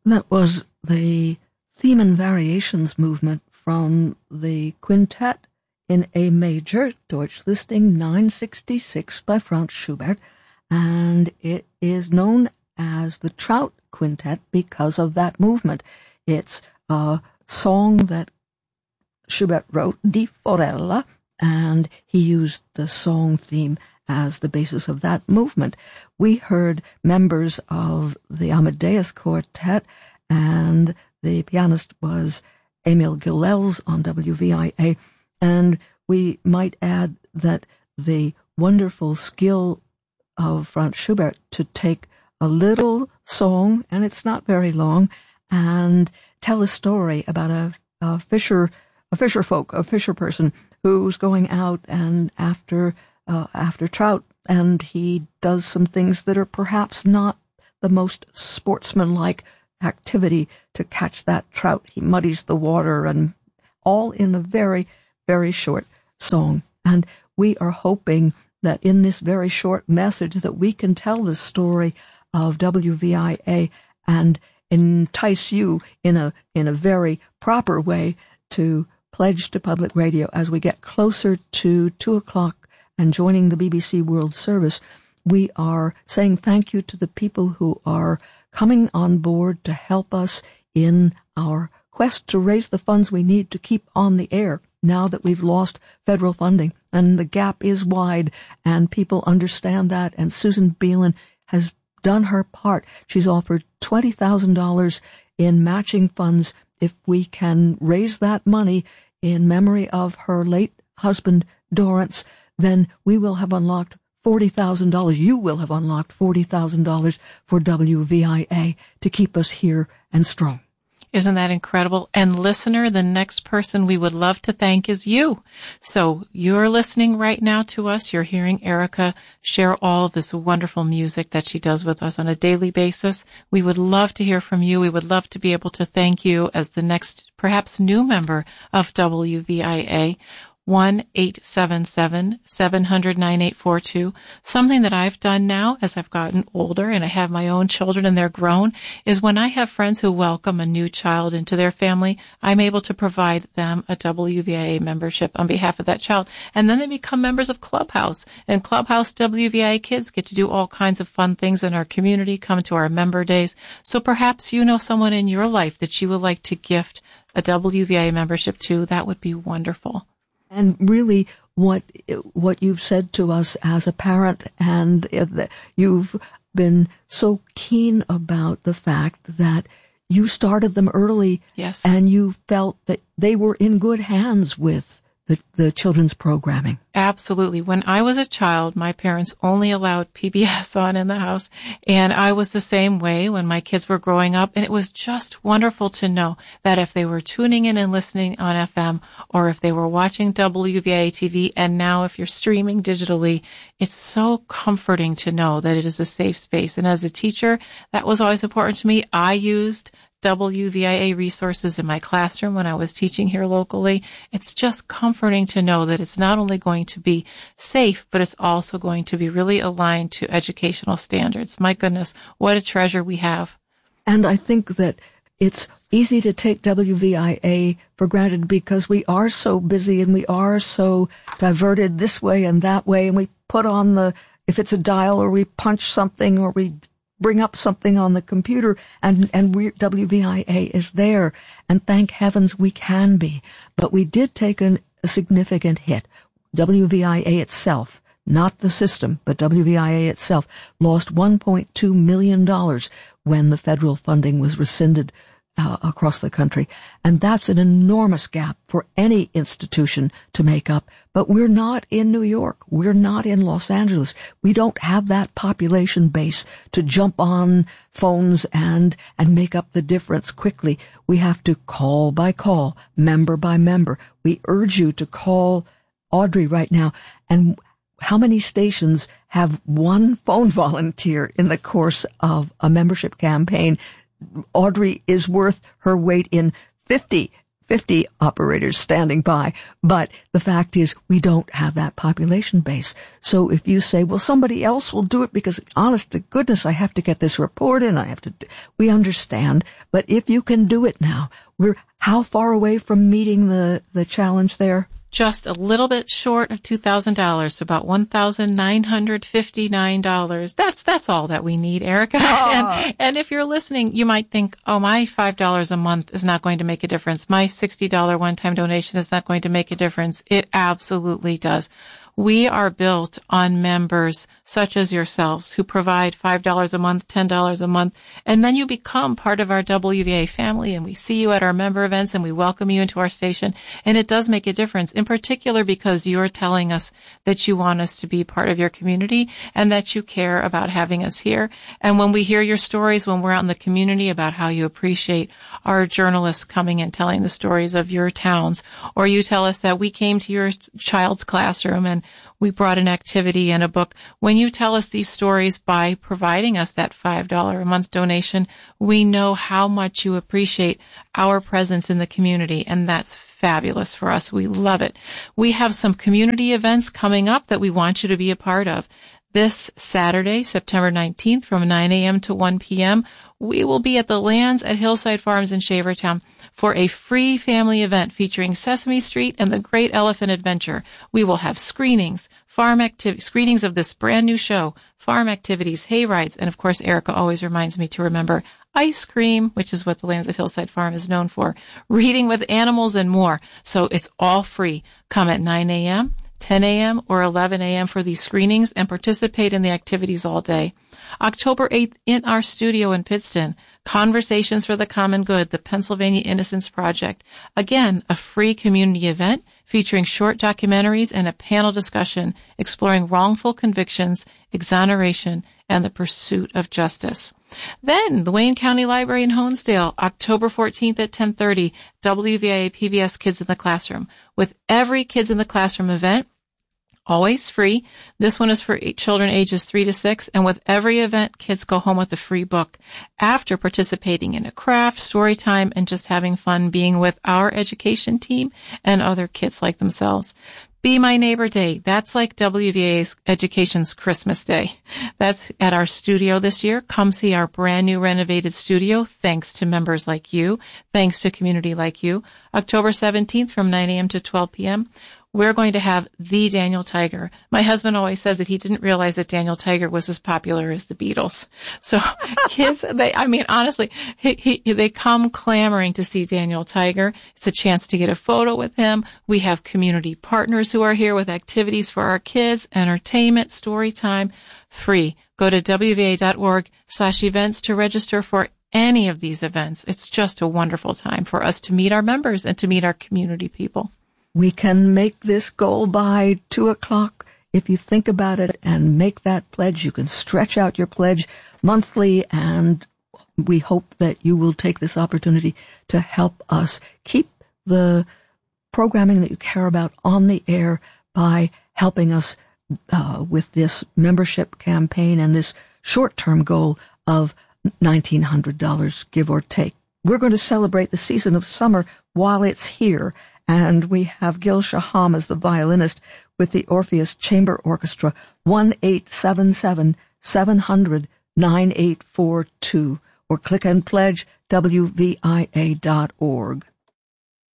That was the Theme and Variations movement from the Quintet in A Major, Deutsch Listing 966 by Franz Schubert, and it is known as the Trout Quintet because of that movement. It's a song that Schubert wrote, Die Forella, and he used the song theme as the basis of that movement. We heard members of the Amadeus Quartet, and the pianist was Emil Gilels on WVIA, and we might add that the wonderful skill of Franz Schubert to take a little song, and it's not very long, and tell a story about a fisher person who's going out and after trout, and he does some things that are perhaps not the most sportsmanlike activity to catch that trout. He muddies the water, and all in a very, very short song. And we are hoping that in this very short message that we can tell the story of WVIA and entice you in a very proper way to pledge to public radio as we get closer to 2:00 and joining the BBC World Service. We are saying thank you to the people who are coming on board to help us in our quest to raise the funds we need to keep on the air now that we've lost federal funding. And the gap is wide, and people understand that, and Susan Beelan has done her part. She's offered $20,000 in matching funds if we can raise that money in memory of her late husband, Dorrance. Then we will have unlocked $40,000. You will have unlocked $40,000 for WVIA to keep us here and strong. Isn't that incredible? And listener, the next person we would love to thank is you. So you're listening right now to us. You're hearing Erica share all of this wonderful music that she does with us on a daily basis. We would love to hear from you. We would love to be able to thank you as the next, perhaps new member of WVIA. 1-877-700-9842. Something that I've done now as I've gotten older and I have my own children and they're grown is when I have friends who welcome a new child into their family, I'm able to provide them a WVIA membership on behalf of that child. And then they become members of Clubhouse. And Clubhouse WVIA kids get to do all kinds of fun things in our community, come to our member days. So perhaps you know someone in your life that you would like to gift a WVIA membership to. That would be wonderful. And really, what you've said to us as a parent, and you've been so keen about the fact that you started them early, yes, and you felt that they were in good hands with the children's programming. Absolutely. When I was a child, my parents only allowed PBS on in the house, and I was the same way when my kids were growing up, and it was just wonderful to know that if they were tuning in and listening on FM, or if they were watching WVIA TV, and now if you're streaming digitally, it's so comforting to know that it is a safe space. And as a teacher, that was always important to me. I used WVIA resources in my classroom when I was teaching here locally. It's just comforting to know that it's not only going to be safe, but it's also going to be really aligned to educational standards. My goodness, what a treasure we have. And I think that it's easy to take WVIA for granted because we are so busy and we are so diverted this way and that way, and we put on if it's a dial or we punch something or we bring up something on the computer and WVIA is there, and thank heavens we can be. But we did take a significant hit. WVIA itself, not the system, but WVIA itself, lost $1.2 million when the federal funding was rescinded across the country. And that's an enormous gap for any institution to make up. But we're not in New York. We're not in Los Angeles. We don't have that population base to jump on phones and make up the difference quickly. We have to call by call, member by member. We urge you to call Audrey right now. And how many stations have one phone volunteer in the course of a membership campaign? Audrey is worth her weight in 50 50 operators standing by. But the fact is, we don't have that population base. So if you say, well, somebody else will do it because, honest to goodness, I have to get this report in, we understand. But if you can do it now, we're how far away from meeting the challenge there? Just a little bit short of $2,000, so about $1,959. That's all that we need, Erica. And if you're listening, you might think, oh, my $5 a month is not going to make a difference. My $60 one-time donation is not going to make a difference. It absolutely does. We are built on members such as yourselves who provide $5 a month, $10 a month, and then you become part of our WVA family, and we see you at our member events and we welcome you into our station, and it does make a difference, in particular because you're telling us that you want us to be part of your community and that you care about having us here. And when we hear your stories, when we're out in the community about how you appreciate our journalists coming and telling the stories of your towns, or you tell us that we came to your child's classroom and we brought an activity and a book. When you tell us these stories by providing us that $5 a month donation, we know how much you appreciate our presence in the community, and that's fabulous for us. We love it. We have some community events coming up that we want you to be a part of. This Saturday, September 19th, from 9 a.m. to 1 p.m., we will be at the Lands at Hillside Farms in Shavertown for a free family event featuring Sesame Street and the Great Elephant Adventure. We will have screenings, screenings of this brand new show, farm activities, hay rides, and of course, Erica always reminds me to remember ice cream, which is what the Lands at Hillside Farm is known for, reading with animals, and more. So it's all free. Come at 9 a.m., 10 a.m. or 11 a.m. for these screenings and participate in the activities all day. October 8th, in our studio in Pittston, Conversations for the Common Good, the Pennsylvania Innocence Project. Again, a free community event featuring short documentaries and a panel discussion exploring wrongful convictions, exoneration, and the pursuit of justice. Then, the Wayne County Library in Honesdale, October 14th at 10:30, WVIA PBS Kids in the Classroom. With every Kids in the Classroom event, always free. This one is for children ages 3 to 6, and with every event, kids go home with a free book after participating in a craft, story time, and just having fun being with our education team and other kids like themselves. Be My Neighbor Day. That's like WVA's Education's Christmas Day. That's at our studio this year. Come see our brand new renovated studio, thanks to members like you, thanks to community like you. October 17th from 9 a.m. to 12 p.m. We're going to have the Daniel Tiger. My husband always says that he didn't realize that Daniel Tiger was as popular as the Beatles. So kids, honestly, they come clamoring to see Daniel Tiger. It's a chance to get a photo with him. We have community partners who are here with activities for our kids, entertainment, story time, free. Go to wva.org/events to register for any of these events. It's just a wonderful time for us to meet our members and to meet our community people. We can make this goal by 2:00. If you think about it and make that pledge, you can stretch out your pledge monthly, and we hope that you will take this opportunity to help us keep the programming that you care about on the air by helping us with this membership campaign and this short-term goal of $1,900, give or take. We're going to celebrate the season of summer while it's here. And we have Gil Shaham as the violinist with the Orpheus Chamber Orchestra, 1-877-700-9842, or click and pledge WVIA.org.